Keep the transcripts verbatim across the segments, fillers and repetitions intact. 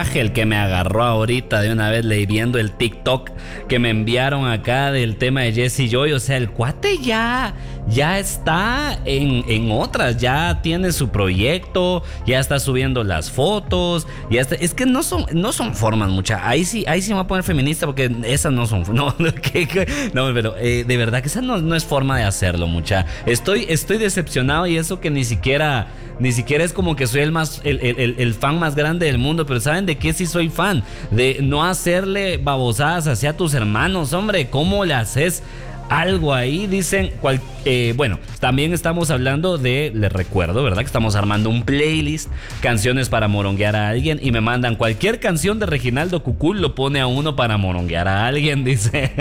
coraje el que me agarró ahorita de una vez leyendo el TikTok que me enviaron acá del tema de Jesse Joy. O sea, el cuate ya, ya está en, en otras, ya tiene su proyecto, ya está subiendo las fotos, ya está, es que no son, no son formas, mucha. Ahí sí, ahí sí me voy a poner feminista porque esas no son, no, que, que, no pero eh, de verdad que esa no, no es forma de hacerlo, mucha. Estoy, estoy decepcionado y eso que ni siquiera, ni siquiera es como que soy el más, el, el, el fan más grande del mundo, pero ¿saben de qué sí soy fan? De no hacerle babosadas hacia tus hermanos, hombre. ¿Cómo le haces algo ahí? Dicen, cual, eh, bueno, también estamos hablando de, les recuerdo, ¿verdad? Que estamos armando un playlist, canciones para moronguear a alguien, y me mandan cualquier canción de Reginaldo Cucul, lo pone a uno para moronguear a alguien, dice.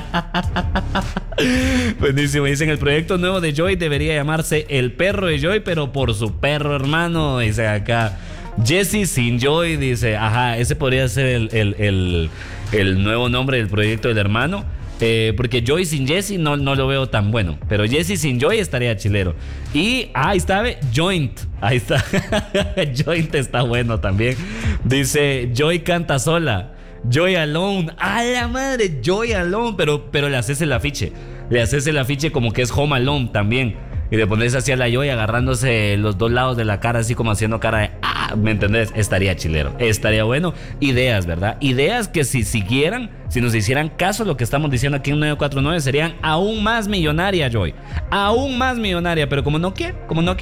Buenísimo, dicen, el proyecto nuevo de Joy debería llamarse El Perro de Joy, pero por su perro hermano, dice acá. Jesse sin Joy, dice, ajá, ese podría ser el, el, el, el nuevo nombre del proyecto del hermano. Eh, porque Joy sin Jesse no, no lo veo tan bueno, pero Jesse sin Joy estaría chilero. Y ah, ahí está, ¿ve? Joint, ahí está. Joint está bueno también. Dice, Joy canta sola, Joy Alone. A la madre, Joy Alone. Pero, pero le haces el afiche, le haces el afiche como que es Home Alone también. Y le pones así a la Joy agarrándose los dos lados de la cara, así como haciendo cara de ah, ¿me entendés? Estaría chilero, estaría bueno. Ideas, ¿verdad? Ideas que si siguieran, si nos hicieran caso lo que estamos diciendo aquí en nueve cuatro nueve, serían aún más millonaria, Joy. Aún más millonaria, pero como no quiere, como no quiere.